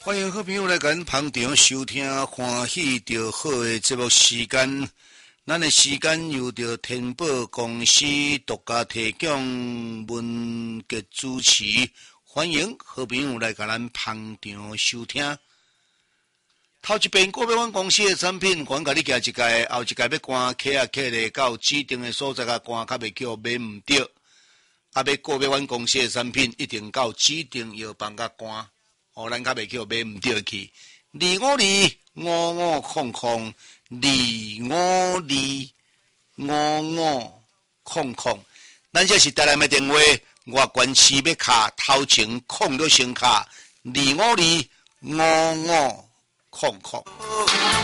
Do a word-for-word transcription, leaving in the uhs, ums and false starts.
欢迎好朋友来跟捧场收听欢喜着好的节目时间。咱的时间由着天宝公司独家提供，文杰主持。欢迎好朋友来跟咱捧场收听。头一遍个别阮公司的产品，阮甲你行一届，后一届要关客啊客咧，到指定的所在甲关，较袂叫买毋着。啊，要个别阮公司的产品，一定到指定药房甲关。哦，咱较袂叫买毋着去，二五二五五空空，二五二五五空空，咱这是台南的电话，外关市要卡头前空了先卡，二五二五五空空。